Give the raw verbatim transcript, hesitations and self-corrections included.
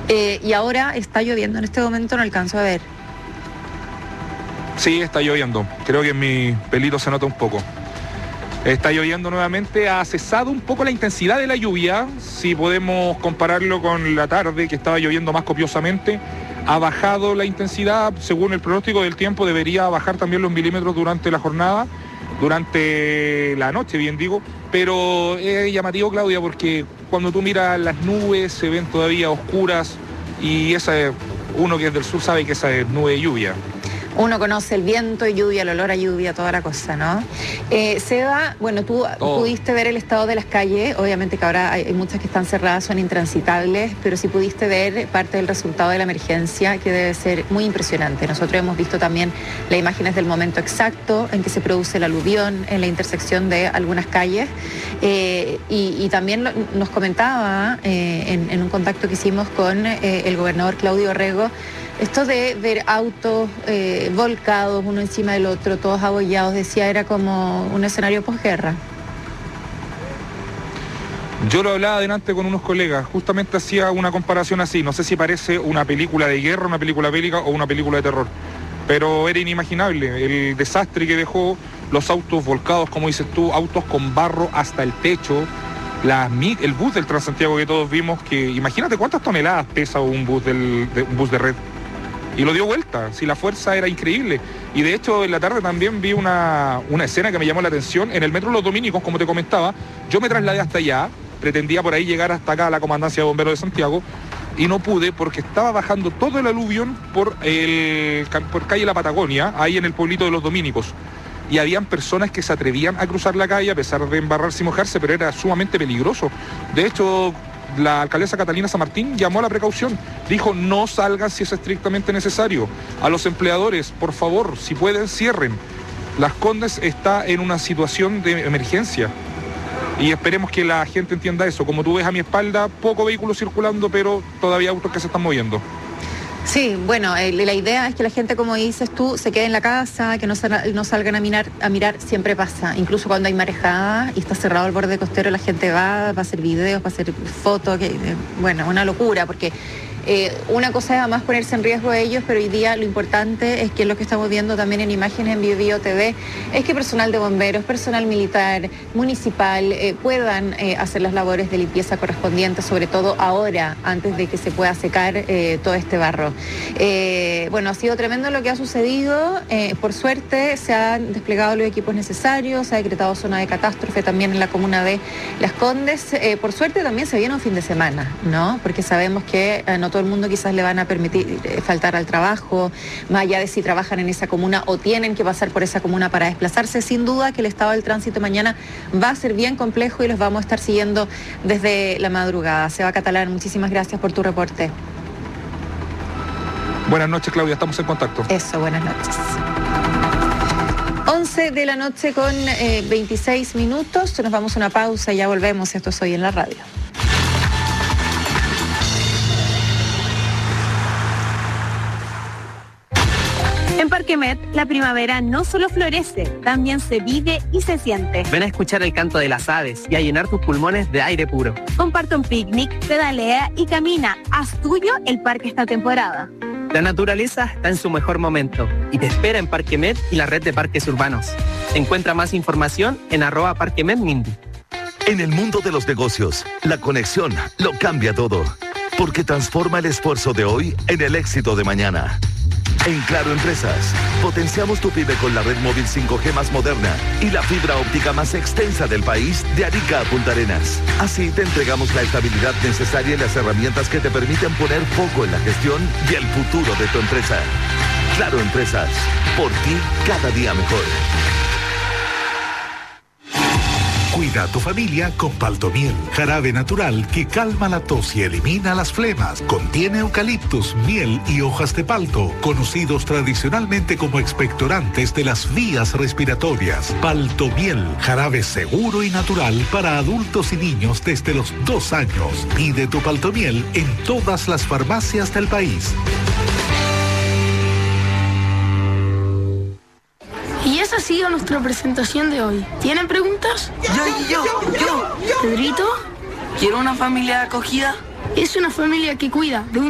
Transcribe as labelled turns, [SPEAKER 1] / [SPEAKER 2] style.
[SPEAKER 1] Eh, y ahora está lloviendo en este momento, no alcanzo a ver.
[SPEAKER 2] Sí, está lloviendo. Creo que en mi pelito se nota un poco. Está lloviendo nuevamente, ha cesado un poco la intensidad de la lluvia, si podemos compararlo con la tarde que estaba lloviendo más copiosamente, ha bajado la intensidad, según el pronóstico del tiempo debería bajar también los milímetros durante la jornada, durante la noche, bien digo, pero es llamativo, Claudia, porque cuando tú miras las nubes se ven todavía oscuras y esa es, uno que es del sur sabe que esa es nube de lluvia.
[SPEAKER 1] Uno conoce el viento y lluvia, el olor a lluvia, toda la cosa, ¿no? Eh, Seba, bueno, tú oh. pudiste ver el estado de las calles, obviamente que ahora hay, hay muchas que están cerradas, son intransitables, pero sí pudiste ver parte del resultado de la emergencia, que debe ser muy impresionante. Nosotros hemos visto también las imágenes del momento exacto en que se produce el aluvión en la intersección de algunas calles, eh, y, y también lo, nos comentaba eh, en, en un contacto que hicimos con eh, el gobernador Claudio Rego, esto de ver autos eh, volcados uno encima del otro, todos abollados, decía, era como un escenario posguerra.
[SPEAKER 2] Yo lo hablaba delante con unos colegas, justamente hacía una comparación así, no sé si parece una película de guerra, una película bélica o una película de terror, pero era inimaginable el desastre que dejó, los autos volcados, como dices tú, autos con barro hasta el techo, la, el bus del Transantiago que todos vimos, que imagínate cuántas toneladas pesa un bus, del, de, un bus de red. Y lo dio vuelta, si la fuerza era increíble. Y de hecho en la tarde también vi una, una escena que me llamó la atención. En el metro Los Dominicos, como te comentaba, yo me trasladé hasta allá, pretendía por ahí llegar hasta acá a la Comandancia de Bomberos de Santiago, y no pude porque estaba bajando todo el aluvión por, el, por calle La Patagonia, ahí en el pueblito de Los Dominicos. Y habían personas que se atrevían a cruzar la calle a pesar de embarrarse y mojarse, pero era sumamente peligroso. De hecho, la alcaldesa Catalina San Martín llamó a la precaución, dijo no salgan si es estrictamente necesario, a los empleadores, por favor, si pueden cierren. Las Condes está en una situación de emergencia y esperemos que la gente entienda eso. Como tú ves a mi espalda, poco vehículo circulando, pero todavía autos que se están moviendo.
[SPEAKER 1] Sí, bueno, eh, la idea es que la gente, como dices tú, se quede en la casa, que no, sal, no salgan a mirar, a mirar, siempre pasa. Incluso cuando hay marejada y está cerrado el borde costero, la gente va, va a hacer videos, va a hacer fotos, que, eh, bueno, una locura, porque eh, una cosa es además ponerse en riesgo a ellos, pero hoy día lo importante es que lo que estamos viendo también en imágenes en Bio Bio T V es que personal de bomberos, personal militar, municipal, eh, puedan eh, hacer las labores de limpieza correspondientes, sobre todo ahora, antes de que se pueda secar eh, todo este barro. Eh, bueno, ha sido tremendo lo que ha sucedido, eh, por suerte se han desplegado los equipos necesarios, se ha decretado zona de catástrofe también en la comuna de Las Condes, eh, por suerte también se viene un fin de semana, ¿no? Porque sabemos que eh, no todo el mundo quizás le van a permitir eh, faltar al trabajo, más allá de si trabajan en esa comuna o tienen que pasar por esa comuna para desplazarse. Sin duda que el estado del tránsito mañana va a ser bien complejo y los vamos a estar siguiendo desde la madrugada. Seba Catalán, muchísimas gracias por tu reporte.
[SPEAKER 2] Buenas noches, Claudia, estamos en contacto.
[SPEAKER 1] Eso, buenas noches. once de la noche con eh, veintiséis minutos, nos vamos a una pausa y ya volvemos. Esto es Hoy en la Radio.
[SPEAKER 3] En Parque Met, la primavera no solo florece, también se vive y se siente.
[SPEAKER 4] Ven a escuchar el canto de las aves y a llenar tus pulmones de aire puro.
[SPEAKER 3] Comparte un picnic, pedalea y camina. Haz tuyo el parque esta temporada.
[SPEAKER 4] La naturaleza está en su mejor momento y te espera en Parque Met y la red de parques urbanos. Encuentra más información en arroba Parque Met Mindy.
[SPEAKER 5] En el mundo de los negocios, la conexión lo cambia todo, porque transforma el esfuerzo de hoy en el éxito de mañana. En Claro Empresas, potenciamos tu pyme con la red móvil cinco G más moderna y la fibra óptica más extensa del país de Arica a Punta Arenas. Así te entregamos la estabilidad necesaria y las herramientas que te permiten poner foco en la gestión y el futuro de tu empresa. Claro Empresas, por ti cada día mejor.
[SPEAKER 6] Cuida a tu familia con Paltomiel, jarabe natural que calma la tos y elimina las flemas. Contiene eucaliptus, miel y hojas de palto, conocidos tradicionalmente como expectorantes de las vías respiratorias. Paltomiel, jarabe seguro y natural para adultos y niños desde los dos años. Pide tu Paltomiel en todas las farmacias del país.
[SPEAKER 7] Y esa ha sido nuestra presentación de hoy. ¿Tienen preguntas?
[SPEAKER 8] Yo, yo, yo, yo.
[SPEAKER 7] ¿Pedrito?
[SPEAKER 8] ¿Quiero una familia acogida?
[SPEAKER 7] Es una familia que cuida de un